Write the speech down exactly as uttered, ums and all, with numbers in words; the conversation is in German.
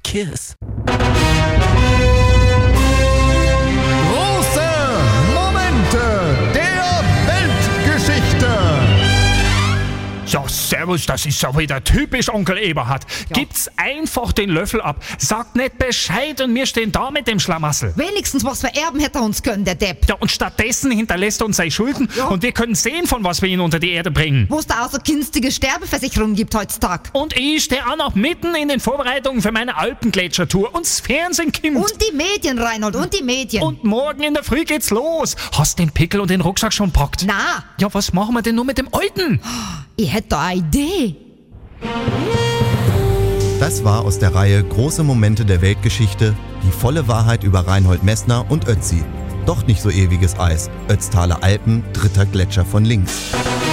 kiss. Große Momente der Weltgeschichte. Ja, servus, das ist ja wieder typisch Onkel Eberhard. Ja. Gibt's einfach den Löffel ab, sagt nicht Bescheid und wir stehen da mit dem Schlamassel. Wenigstens was vererben hätte er uns können, der Depp. Ja, und stattdessen hinterlässt er uns seine Schulden Ja. und wir können sehen, von was wir ihn unter die Erde bringen. Wo es da auch so günstige Sterbeversicherungen gibt heutzutage. Und ich stehe auch noch mitten in den Vorbereitungen für meine Alpengletschertour und das Fernsehen kommt. Und die Medien, Reinhold, und die Medien. Und morgen in der Früh geht's los. Hast den Pickel und den Rucksack schon packt? Na, Ja, was machen wir denn nur mit dem Alten? ich hätte da eine Idee. Das war aus der Reihe Große Momente der Weltgeschichte, die volle Wahrheit über Reinhold Messner und Ötzi. Doch nicht so ewiges Eis. Ötztaler Alpen, dritter Gletscher von links.